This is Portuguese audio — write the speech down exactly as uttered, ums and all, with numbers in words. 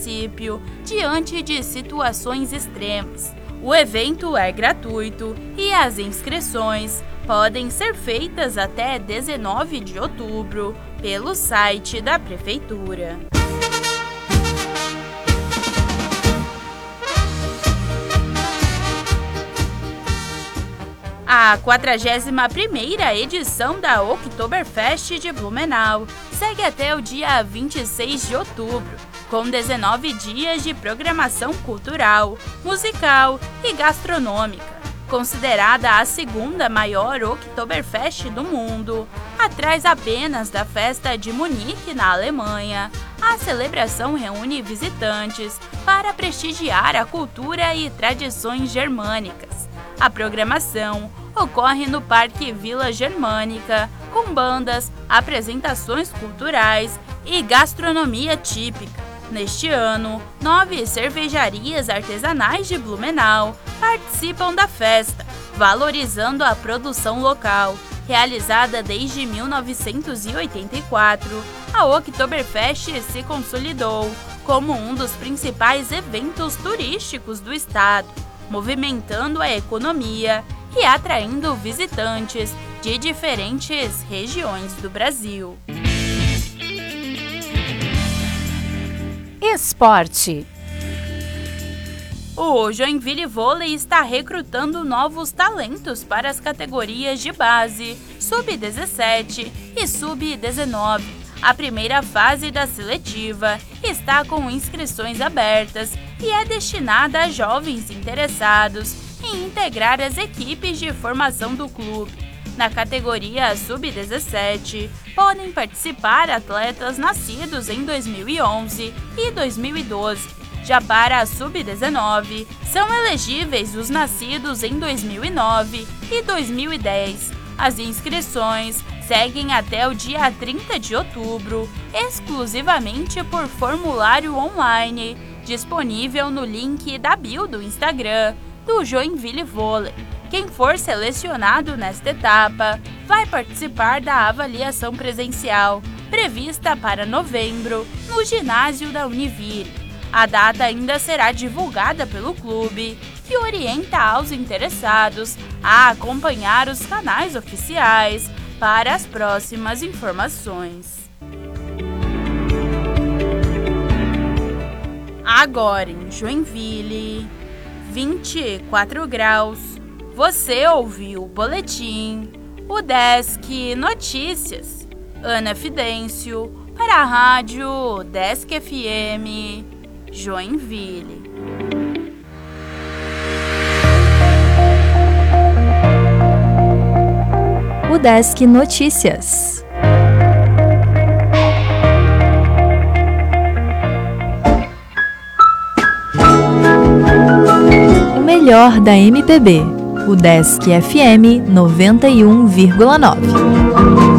município diante de situações extremas. O evento é gratuito e as inscrições podem ser feitas até dezenove de outubro pelo site da Prefeitura. A quadragésima primeira edição da Oktoberfest de Blumenau segue até o dia vinte e seis de outubro, com dezenove dias de programação cultural, musical e gastronômica. Considerada a segunda maior Oktoberfest do mundo, atrás apenas da festa de Munique, na Alemanha, a celebração reúne visitantes para prestigiar a cultura e tradições germânicas. A programação ocorre no Parque Vila Germânica, com bandas, apresentações culturais e gastronomia típica. Neste ano, nove cervejarias artesanais de Blumenau participam da festa, valorizando a produção local. Realizada desde mil novecentos e oitenta e quatro, a Oktoberfest se consolidou como um dos principais eventos turísticos do estado, movimentando a economia e atraindo visitantes de diferentes regiões do Brasil. Esporte. O Joinville Vôlei está recrutando novos talentos para as categorias de base, sub dezessete e sub dezenove. A primeira fase da seletiva está com inscrições abertas e é destinada a jovens interessados em integrar as equipes de formação do clube. Na categoria sub dezessete, podem participar atletas nascidos em dois mil e onze e dois mil e doze. Já para a sub dezenove, são elegíveis os nascidos em dois mil e nove e dois mil e dez. As inscrições seguem até o dia trinta de outubro, exclusivamente por formulário online, disponível no link da bio do Instagram do Joinville Vôlei. Quem for selecionado nesta etapa vai participar da avaliação presencial, prevista para novembro, no ginásio da Univille. A data ainda será divulgada pelo clube, que orienta aos interessados a acompanhar os canais oficiais para as próximas informações. Agora em Joinville, vinte e quatro graus. Você ouviu o boletim, o Desk Notícias. Ana Fidêncio, para a Rádio Desk F M, Joinville. O Desk Notícias. O melhor da M P B. O Desk F M noventa e um vírgula nove.